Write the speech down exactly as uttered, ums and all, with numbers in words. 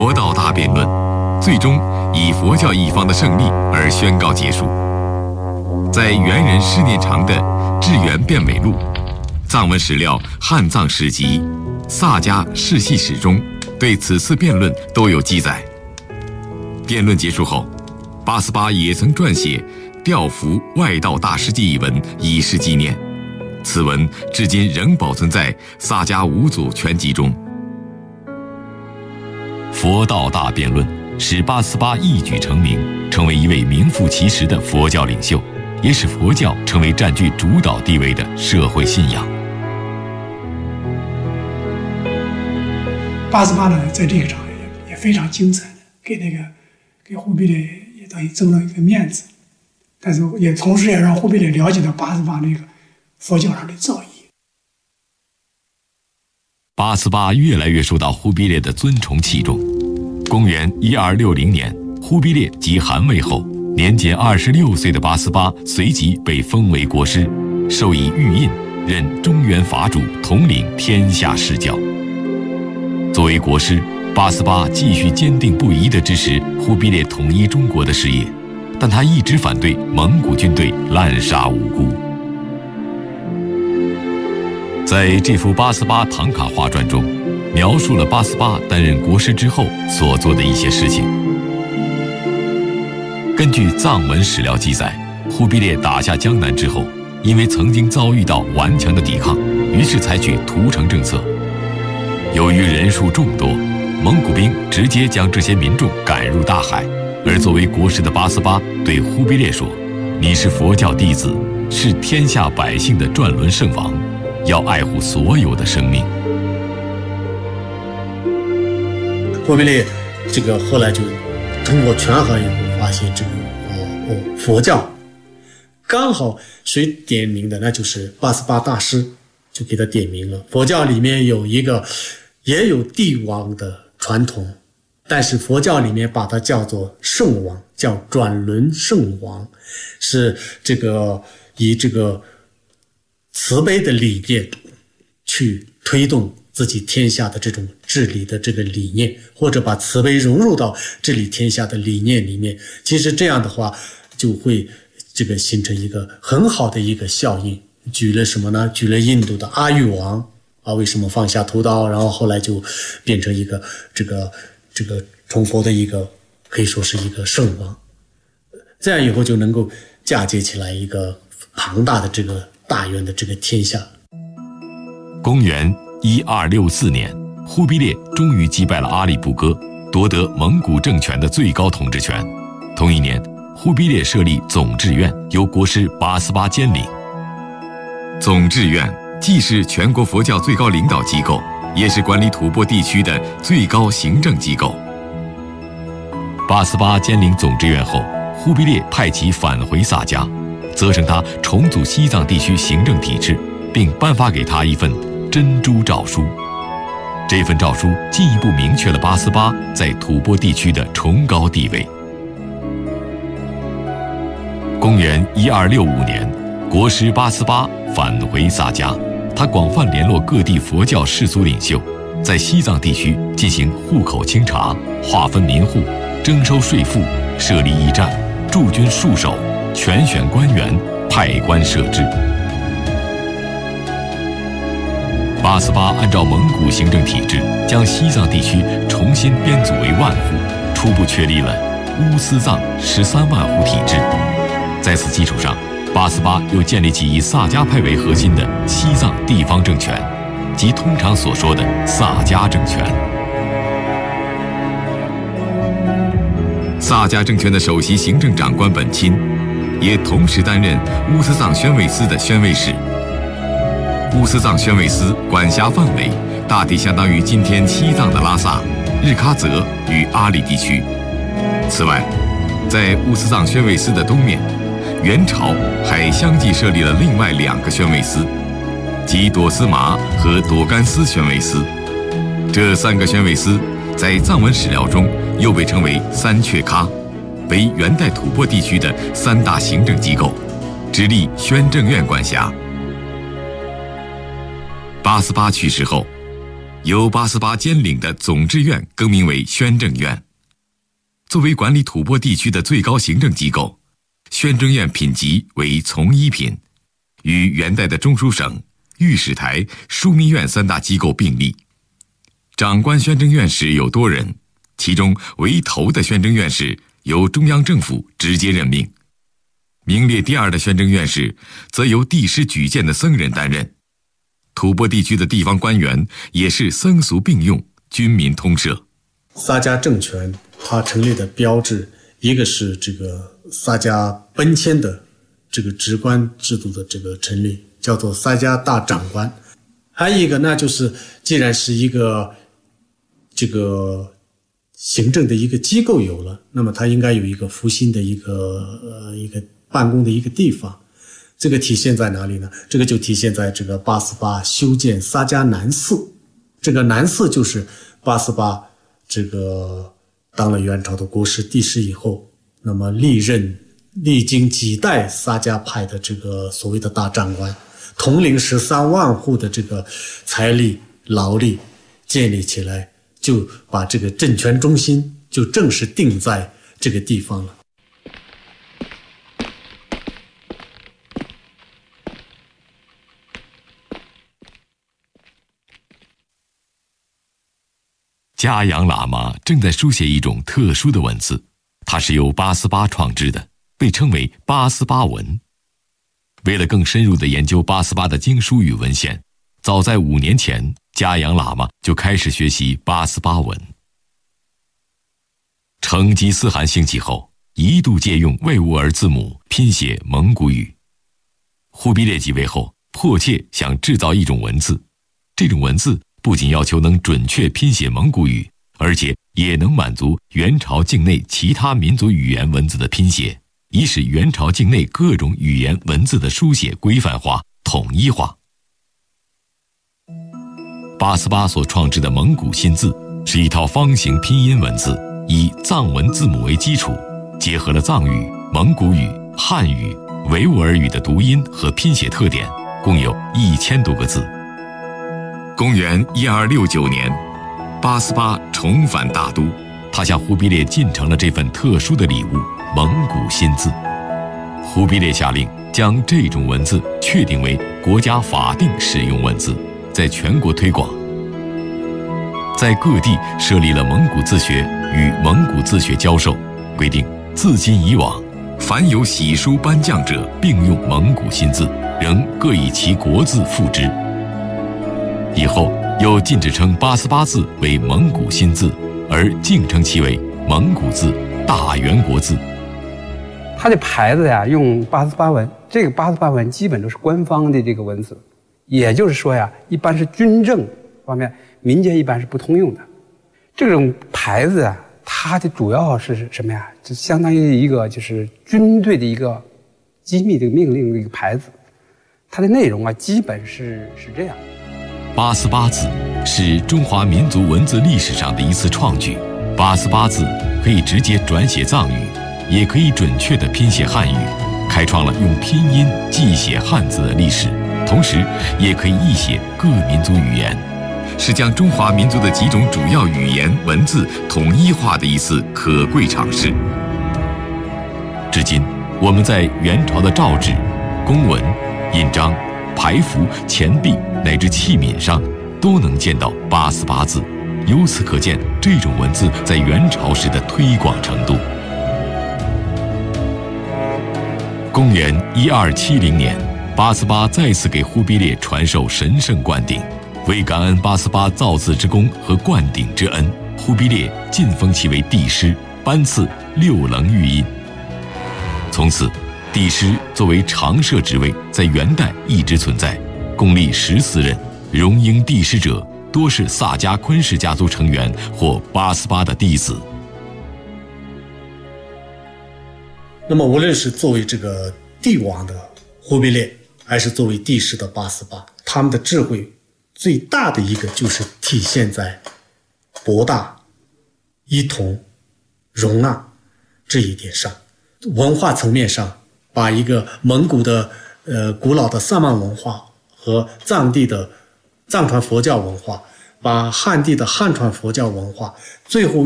佛道大辩论最终以佛教一方的胜利而宣告结束。在元人施念长的《智圆辩伪录》、藏文史料《汉藏史籍》、萨迦世系史中，对此次辩论都有记载。辩论结束后，八思巴也曾撰写《调伏外道大师记》一文以示纪念，此文至今仍保存在萨迦五祖全集中。佛道大辩论使八思巴一举成名，成为一位名副其实的佛教领袖，也使佛教成为占据主导地位的社会信仰。 八思巴呢，在这个场也也非常精彩的，给那个给忽必烈也等于争了一个面子，但是也同时也让忽必烈了解到八思巴那个佛教上的造诣。 八思巴越来越受到忽必烈的尊崇器重。公元一二六零年，忽必烈即汗位后，年仅二十六岁的八思巴随即被封为国师，授以玉印，任中原法主，统领天下释教。作为国师，八思巴继续坚定不移地支持忽必烈统一中国的事业，但他一直反对蒙古军队滥杀无辜。在这幅八思巴唐卡画传中，描述了八思巴担任国师之后所做的一些事情。根据藏文史料记载，忽必烈打下江南之后，因为曾经遭遇到顽强的抵抗，于是采取屠城政策。由于人数众多，蒙古兵直接将这些民众赶入大海，而作为国师的八思巴对忽必烈说：“你是佛教弟子，是天下百姓的转轮圣王，要爱护所有的生命。” 忽必烈这个后来就通过权衡以后发现这个哦哦佛教刚好谁点名的，那就是八思巴大师，就给他点名了。佛教里面有一个也有帝王的传统，但是佛教里面把它叫做圣王，叫转轮圣王，是这个以这个慈悲的理念去推动自己天下的这种治理的这个理念，或者把慈悲融入到治理天下的理念里面。其实这样的话就会这个形成一个很好的一个效应。举了什么呢？举了印度的阿育王啊，为什么放下屠刀，然后后来就变成一个这个这个崇佛的一个可以说是一个圣王，这样以后就能够嫁接起来一个庞大的这个大元的这个天下。 公元一二六四年，忽必烈终于击败了阿里不哥，夺得蒙古政权的最高统治权。同一年，忽必烈设立总制院，由国师八思巴兼领。总制院既是全国佛教最高领导机构，也是管理吐蕃地区的最高行政机构。八思巴兼领总制院后，忽必烈派其返回萨迦，责成他重组西藏地区行政体制，并颁发给他一份珍珠诏书。这份诏书进一步明确了八思巴在吐蕃地区的崇高地位。公元一二六五年，国师八思巴返回萨迦，他广泛联络各地佛教世俗领袖，在西藏地区进行户口清查，划分民户，征收税赋，设立驿站，驻军戍守，全选官员，派官设置。八思巴按照蒙古行政体制，将西藏地区重新编组为万户，初步确立了乌斯藏十三万户体制。在此基础上，八思巴又建立起以萨迦派为核心的西藏地方政权，即通常所说的萨迦政权。萨迦政权的首席行政长官本钦，也同时担任乌斯藏宣慰司的宣慰使。乌斯藏宣慰司管辖范围大体相当于今天西藏的拉萨、日喀则与阿里地区。此外，在乌斯藏宣慰司的东面，元朝还相继设立了另外两个宣慰司，即朵斯麻和朵甘斯宣慰司。这三个宣慰司在藏文史料中又被称为三阙喀，为元代吐蕃地区的三大行政机构，直隶宣政院管辖。八思巴去世后， 由八思巴兼领的总制院更名为宣政院。作为管理吐蕃地区的最高行政机构，宣政院品级为从一品，与元代的中书省、御史台、枢密院三大机构并立。掌管宣政院士有多人，其中为头的宣政院士由中央政府直接任命，名列第二的宣政院士则由帝师举荐的僧人担任。吐蕃地区的地方官员也是僧俗并用，军民通摄。 萨迦政权它成立的标志，一个是这个萨迦奔迁的这个职官制度的这个成立，叫做萨迦大长官。还有一个呢，就是既然是一个这个行政的一个机构有了，那么它应该有一个复兴的一个呃一个办公的一个地方。这个体现在哪里呢？这个就体现在这个八思巴修建萨迦南寺。这个南寺就是八思巴这个当了元朝的国师帝师以后，那么历任历经几代萨迦派的这个所谓的大长官，统领十三万户的这个财力劳力建立起来，就把这个政权中心就正式定在这个地方了。 嘉阳喇嘛正在书写一种特殊的文字，它是由八思巴创制的，被称为八思巴文。为了更深入地研究八思巴的经书与文献，早在五年前，嘉阳喇嘛就开始学习八思巴文。成吉思汗兴起后，一度借用维吾尔字母拼写蒙古语。忽必烈即位后，迫切想制造一种文字，这种文字不仅要求能准确拼写蒙古语，而且也能满足元朝境内其他民族语言文字的拼写，以使元朝境内各种语言文字的书写规范化、统一化。八思巴所创制的蒙古新字是一套方形拼音文字，以藏文字母为基础，结合了藏语、蒙古语、汉语、维吾尔语的读音和拼写特点，共有一千多个字。公元一二六九年，八思巴重返大都，他向忽必烈进呈了这份特殊的礼物——蒙古新字。忽必烈下令将这种文字确定为国家法定使用文字，在全国推广。在各地设立了蒙古字学与蒙古字学教授，规定自今以往，凡有玺书颁降者，并用蒙古新字，仍各以其国字附之。以后又禁止称八思巴字为蒙古新字，而敬称其为蒙古字、大元国字。 它的牌子呀，用八思巴文，这个八思巴文基本都是官方的这个文字，也就是说呀，一般是军政方面，民间一般是不通用的。这种牌子啊，它的主要是什么呀？就相当于一个就是军队的一个机密的命令的一个牌子，它的内容啊，基本是是这样。 八思巴字是中华民族文字历史上的一次创举。八思巴字可以直接转写藏语，也可以准确地拼写汉语，开创了用拼音记写汉字的历史，同时也可以译写各民族语言，是将中华民族的几种主要语言文字统一化的一次可贵尝试。至今，我们在元朝的诏旨、公文、印章、牌符、钱币乃至器皿上都能见到八思巴字，由此可见这种文字在元朝时的推广程度。公元一二七零年，八思巴再次给忽必烈传授神圣灌顶，为感恩八思巴造字之功和灌顶之恩，忽必烈晋封其为帝师，颁赐六棱玉印。从此，帝师作为常设职位，在元代一直存在，共历十四任，荣膺帝师者多是萨迦昆氏家族成员或八思巴的弟子。 那么无论是作为这个帝王的忽必烈，还是作为帝师的八思巴，他们的智慧最大的一个就是体现在博大、一统、容纳这一点上。文化层面上，把一个蒙古的呃古老的萨满文化和藏地的藏传佛教文化把汉地的汉传佛教文化最后